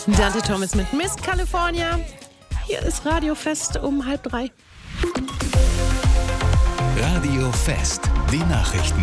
Dante Thomas mit Miss California. Hier ist Radio Fest um 2:30. Radio Fest, die Nachrichten.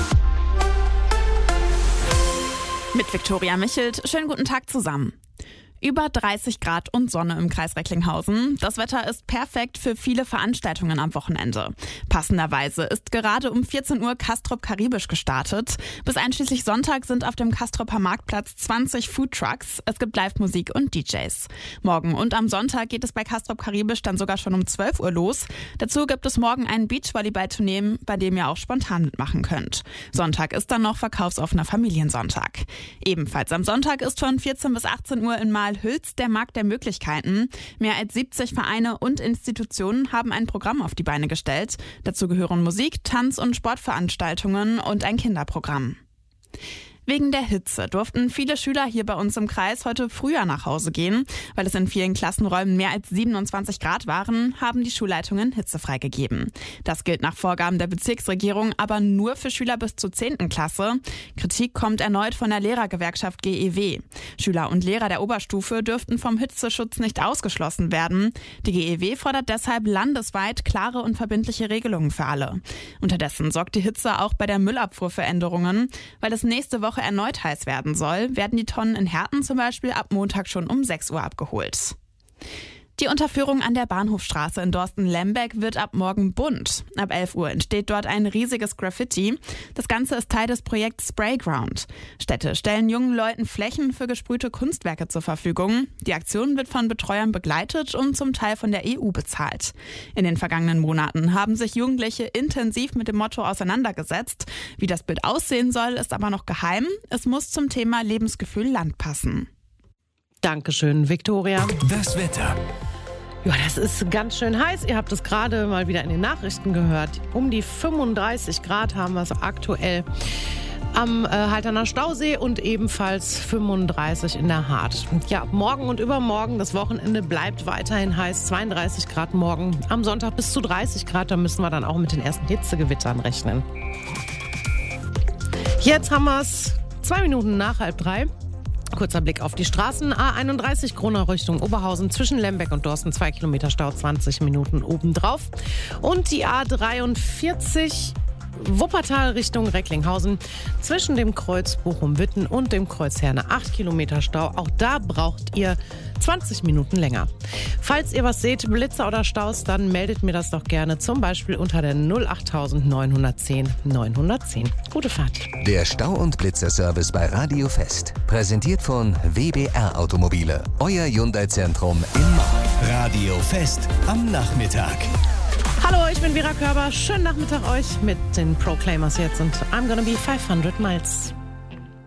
Mit Viktoria Michelt. Schönen guten Tag zusammen. Über 30 Grad und Sonne im Kreis Recklinghausen. Das Wetter ist perfekt für viele Veranstaltungen am Wochenende. Passenderweise ist gerade um 14 Uhr Castrop Karibisch gestartet. Bis einschließlich Sonntag sind auf dem Castroper Marktplatz 20 Foodtrucks. Es gibt Live-Musik und DJs. Morgen und am Sonntag geht es bei Castrop Karibisch dann sogar schon um 12 Uhr los. Dazu gibt es morgen ein Beachvolleyball-Turnier, bei dem ihr auch spontan mitmachen könnt. Sonntag ist dann noch verkaufsoffener Familiensonntag. Ebenfalls am Sonntag ist von 14 bis 18 Uhr in Hülz der Markt der Möglichkeiten. Mehr als 70 Vereine und Institutionen haben ein Programm auf die Beine gestellt. Dazu gehören Musik, Tanz- und Sportveranstaltungen und ein Kinderprogramm. Wegen der Hitze durften viele Schüler hier bei uns im Kreis heute früher nach Hause gehen. Weil es in vielen Klassenräumen mehr als 27 Grad waren, haben die Schulleitungen Hitze freigegeben. Das gilt nach Vorgaben der Bezirksregierung aber nur für Schüler bis zur 10. Klasse. Kritik kommt erneut von der Lehrergewerkschaft GEW. Schüler und Lehrer der Oberstufe dürften vom Hitzeschutz nicht ausgeschlossen werden. Die GEW fordert deshalb landesweit klare und verbindliche Regelungen für alle. Unterdessen sorgt die Hitze auch bei der Müllabfuhr für Änderungen. Weil es nächste Woche erneut heiß werden soll, werden die Tonnen in Herten zum Beispiel ab Montag schon um 6 Uhr abgeholt. Die Unterführung an der Bahnhofstraße in Dorsten-Lembeck wird ab morgen bunt. Ab 11 Uhr entsteht dort ein riesiges Graffiti. Das Ganze ist Teil des Projekts Sprayground. Städte stellen jungen Leuten Flächen für gesprühte Kunstwerke zur Verfügung. Die Aktion wird von Betreuern begleitet und zum Teil von der EU bezahlt. In den vergangenen Monaten haben sich Jugendliche intensiv mit dem Motto auseinandergesetzt. Wie das Bild aussehen soll, ist aber noch geheim. Es muss zum Thema Lebensgefühl Land passen. Dankeschön, Viktoria. Das Wetter. Ja, das ist ganz schön heiß. Ihr habt es gerade mal wieder in den Nachrichten gehört. Um die 35 Grad haben wir es aktuell am Halterner Stausee und ebenfalls 35 in der Hart. Ja, morgen und übermorgen, das Wochenende bleibt weiterhin heiß. 32 Grad morgen, am Sonntag bis zu 30 Grad. Da müssen wir dann auch mit den ersten Hitzegewittern rechnen. Jetzt haben wir es 2 Minuten nach 2:30. Kurzer Blick auf die Straßen. A31 Gronau Richtung Oberhausen zwischen Lembeck und Dorsten 2 Kilometer Stau, 20 Minuten obendrauf. Und die A43 Wuppertal Richtung Recklinghausen zwischen dem Kreuz Bochum-Witten und dem Kreuz Herne 8 Kilometer Stau. Auch da braucht ihr 20 Minuten länger. Falls ihr was seht, Blitzer oder Staus, dann meldet mir das doch gerne, zum Beispiel unter der 08000 910 910. Gute Fahrt. Der Stau- und Blitzerservice bei Radio Fest. Präsentiert von WBR Automobile. Euer Hyundai-Zentrum in Mahl. Radio Fest am Nachmittag. Hallo, ich bin Vera Körber. Schönen Nachmittag euch mit den Proclaimers jetzt und I'm gonna be 500 Miles.